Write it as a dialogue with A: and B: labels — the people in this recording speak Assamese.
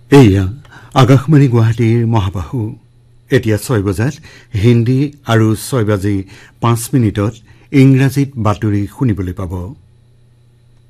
A: এয়া আকাশবাণী গুৱাহাটীৰ মহাবাহু। এতিয়া 6 বজাত হিন্দী আৰু 6 বাজি 5 মিনিটত ইংৰাজীত বাতৰি শুনিবলৈ পাব।